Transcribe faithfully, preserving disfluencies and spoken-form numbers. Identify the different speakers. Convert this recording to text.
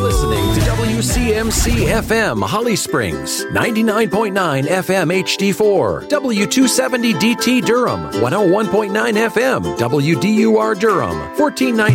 Speaker 1: listening to W C M C F M Holly Springs, ninety-nine point nine F M H D four, W two seventy D T Durham, one oh one point nine F M W D U R Durham, fourteen ninety